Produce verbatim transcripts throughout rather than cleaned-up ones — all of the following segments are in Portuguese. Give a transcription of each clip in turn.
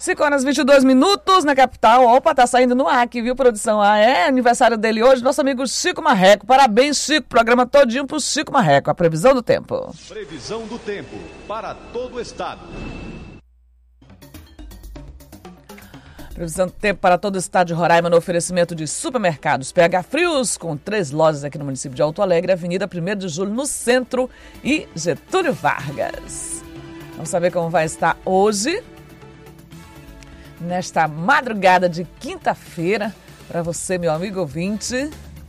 cinco horas e vinte e dois minutos na capital. Opa, tá saindo no ar aqui, viu, produção? Ah, é aniversário dele hoje, nosso amigo Chico Marreco. Parabéns, Chico. Programa todinho pro Chico Marreco. A previsão do tempo. Previsão do tempo para todo o estado. Previsão do tempo para todo o estado de Roraima no oferecimento de supermercados P H Frios, com três lojas aqui no município de Alto Alegre, Avenida primeiro de julho no centro e Getúlio Vargas. Vamos saber como vai estar hoje, nesta madrugada de quinta-feira, para você, meu amigo ouvinte.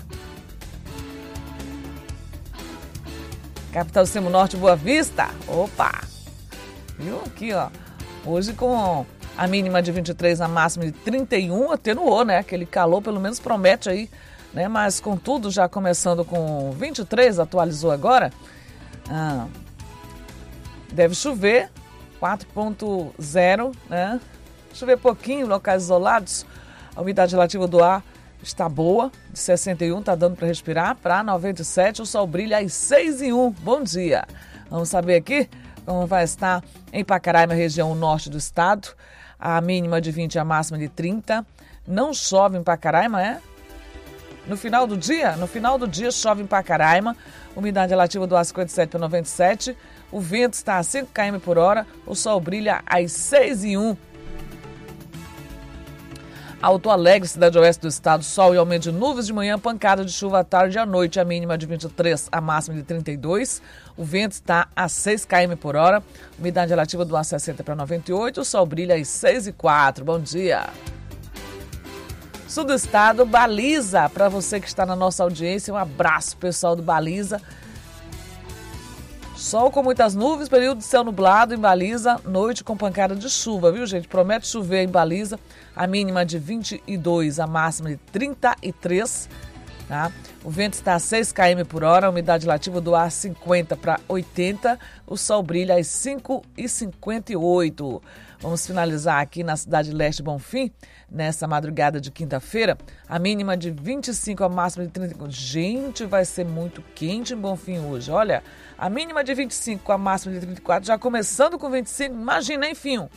Capital do Extremo Norte, Boa Vista. Opa! Viu? Aqui, ó. Hoje com a mínima de vinte e três, a máxima de trinta e um, atenuou, né? Aquele calor pelo menos promete aí, né? Mas contudo, já começando com vinte e três, atualizou agora. Ah, deve chover, quatro ponto zero, né? Chover pouquinho, locais isolados. A umidade relativa do ar está boa, de sessenta e um, tá dando para respirar. Para noventa e sete, o sol brilha às seis e um. Bom dia! Vamos saber aqui como vai estar em Pacaraima, região norte do estado. A mínima de vinte, a máxima de trinta. Não chove em Pacaraima, é? No final do dia? No final do dia chove em Pacaraima. Umidade relativa do ar cinquenta e sete para noventa e sete. O vento está a cinco quilômetros por hora. O sol brilha às seis e um. Alto Alegre, cidade oeste do estado, sol e aumento de nuvens de manhã, pancada de chuva à tarde e à noite, a mínima de vinte e três, a máxima de trinta e dois. O vento está a seis quilômetros por hora, umidade relativa do ar sessenta para noventa e oito, o sol brilha às seis e quatro. Bom dia! Sul do estado, Baliza, para você que está na nossa audiência, um abraço pessoal do Baliza. Sol com muitas nuvens, período de céu nublado em Baliza, noite com pancada de chuva, viu, gente? Promete chover em Baliza, a mínima de vinte e dois, a máxima de trinta e três, tá? O vento está a seis quilômetros por hora, a umidade relativa do ar cinquenta para oitenta, o sol brilha às cinco e cinquenta e oito. Vamos finalizar aqui na cidade leste Bonfim, nessa madrugada de quinta-feira, a mínima de vinte e cinco, a máxima de trinta e quatro. Gente, vai ser muito quente em Bonfim hoje, olha, a mínima de vinte e cinco, a máxima de trinta e quatro, já começando com vinte e cinco, imagina, enfim.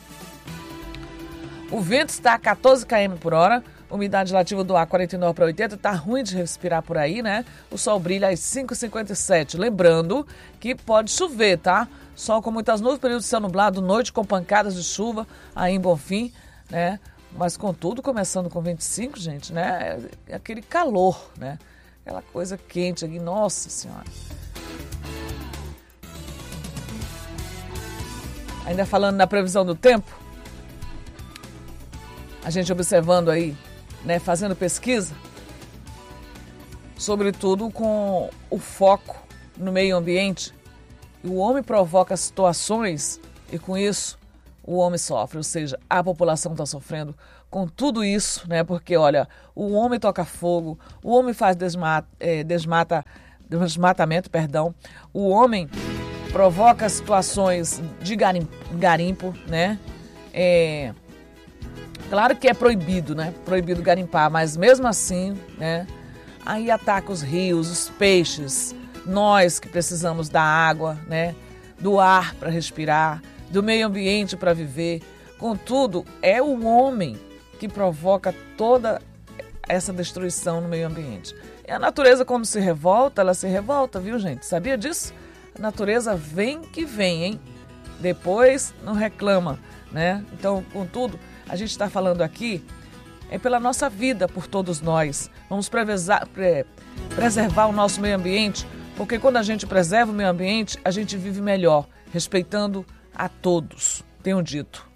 O vento está a quatorze quilômetros por hora, umidade relativa do ar quarenta e nove para oitenta, tá ruim de respirar por aí, né? O sol brilha às cinco e cinquenta e sete, lembrando que pode chover, tá? Sol com muitas nuvens, período de céu nublado, noite com pancadas de chuva aí em Bonfim, né? Mas contudo, começando com vinte e cinco, gente, né? É aquele calor, né? Aquela coisa quente aqui, nossa senhora. Ainda falando na previsão do tempo, a gente observando aí, né, fazendo pesquisa, sobretudo com o foco no meio ambiente, o homem provoca situações e com isso o homem sofre, ou seja, a população está sofrendo com tudo isso, né? Porque, olha, o homem toca fogo, o homem faz desmata, é, desmata, desmatamento, perdão, o homem provoca situações de garimpo, garimpo né? É, claro que é proibido, né? Proibido garimpar, mas mesmo assim, né? Aí ataca os rios, os peixes, nós que precisamos da água, né? Do ar para respirar, do meio ambiente para viver. Contudo, é o homem que provoca toda essa destruição no meio ambiente. E a natureza, quando se revolta, ela se revolta, viu, gente? Sabia disso? A natureza vem que vem, hein? Depois não reclama, né? Então, contudo, a gente está falando aqui é pela nossa vida, por todos nós. Vamos preservar, pre, preservar o nosso meio ambiente, porque quando a gente preserva o meio ambiente, a gente vive melhor, respeitando a todos. Tenho dito.